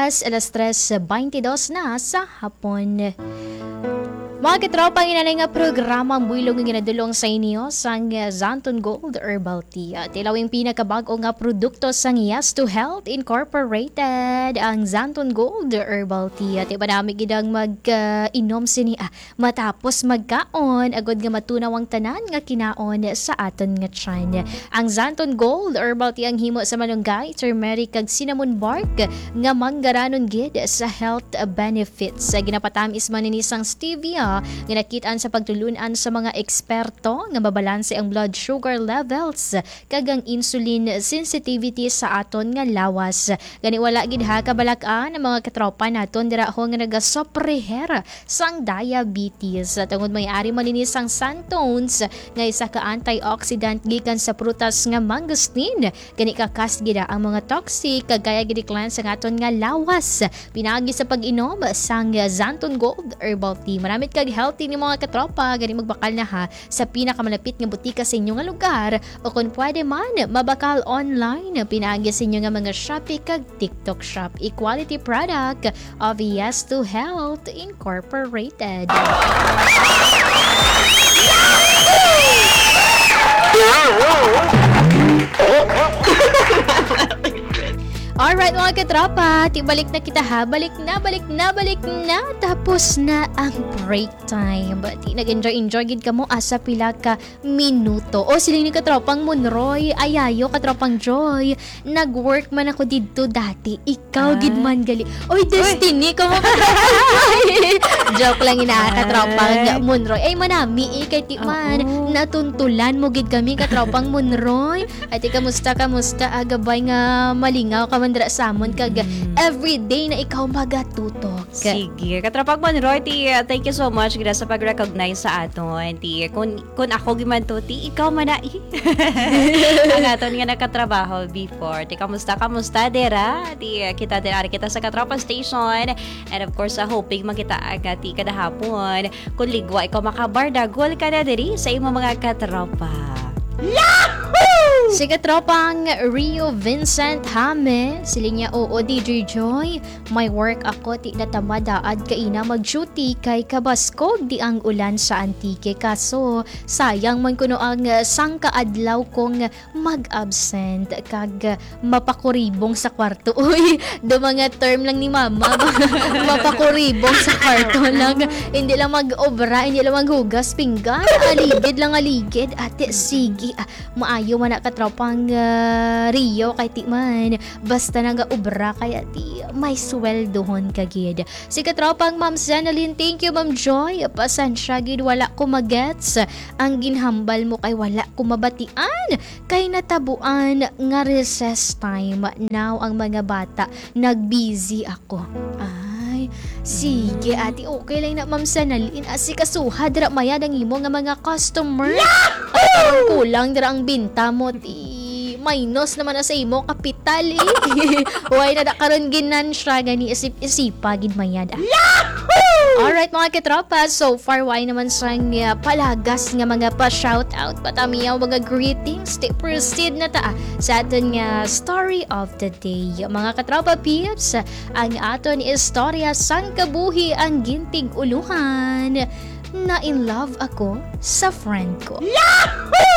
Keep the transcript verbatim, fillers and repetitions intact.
oras, alas tres twenty-two na sa hapon. Mga katropa, ang inanay nga programa ang builong nga ginadulong sa inyo sang Zanton Gold Herbal Tea. Tilaw yung pinakabago nga produkto sang Yes to Health Incorporated, ang Zanton Gold Herbal Tea. At iba namin gidang mag-inom uh, sini ah, matapos magkaon, agad nga matunaw ang tanan nga kinaon sa aton nga tiyan. Ang Zanton Gold Herbal Tea ang himo sa malunggay, turmeric kag cinnamon bark nga manggaranon gid sa health benefits. Ginapatamis man ni sang stevia nga nakitaan sa pagtulunan sa mga eksperto nga mabalanse ang blood sugar levels kag ang insulin sensitivity sa aton nga lawas. Gani wala gid ha kabalakan ang mga katropa naton dira ho nga nagasopreher sang diabetes. Tungod may-ari man ini sang Santones nga isa ka antioxidant gikan sa prutas nga mangosteen. Gani kakas gid ang mga toxic kag kaya gid cleanse ang aton nga lawas. Pinagi sa pag-inom sang Zanton Gold Herbal Tea. Maramit kag healthy ni mga katropa, gani magbakal na ha sa pinakamalapit nga butika sa inyo nga lugar o kung pwede man mabakal online pinaagi sa inyo nga mga Shopee kag TikTok shop. Equality product of Yes to Health Incorporated. Alright mga katropa, tibalik na kita ha. Balik na, balik na, balik na. Tapos na ang break time. Di nag-enjoy-enjoy gid ka mo asa pila ka minuto. O siling ni katropang Monroy, ayayo katropang Joy. Nag-work man ako dito dati. Ikaw ah. gid man gali. Oy, Destiny, ka mo katropang. Joke lang ina katropang Monroy. Ay manami, ikay ti man. Uh-oh. Natuntulan mo gid kami katropang Monroy. At kamusta, kamusta? Agabay nga malingaw ka man dira samon kag everyday na ikaw magatutok. Sige, katropag Monroy, ti, thank you so much gina sa pag-recognize sa aton. Ti, kun, kun ako giman to, ti, ikaw man na ang aton nga nakatrabaho before. Ti, kamusta, kamusta, dera? Ti, kita din ari kita sa Katropa Station. And of course, uh, hoping makita agad ti kadahapon. Kung ligwa, ikaw makabardagol ka na diri sa imo mga katropa. Yahoo! Si katropang Rio Vincent Hame, siling niya oo D J Joy, may work ako ti natamadaad kaina mag-duty kay kabaskog di ang ulan sa Antique kaso sayang man kuno ang sangkaadlaw kong mag-absent kag mapakuribong sa kwarto. Uy, do mga term lang ni mama, mapakuribong sa kwarto lang, hindi lang mag-obra, hindi lang maghugas pinggan, aligid lang aligid. Ate sige, ah, maayo man na katropang uh, Rio kay ti man basta naga-ubra kaya ti may sweldohon kagid. Si katropang Ma'am Zenaline, thank you Ma'am Joy, pasensya gid wala ko magets ang ginhambal mo kay wala ko mabatian kay natabuan nga recess time. Now ang mga bata nag-busy ako. Ay, sige ati, okay lang na Ma'am Zenaline. Asikasuha dira maya ang imo nga mga customer. At parang kulang dira ang binta mo ti minus naman na sa imo kapital eh. Huwag na karon ginan siya gani isip-isipa gid mayad. Alright mga katropa, so far why naman sang uh, palagas nga mga pa-shoutout patamiyaw mga greetings. Stay proceed na ta sa aton nga story of the day. Mga katropa peeps, ang aton istorya sang kabuhi ang gintig uluhan na in love ako sa friend ko. Yahoo!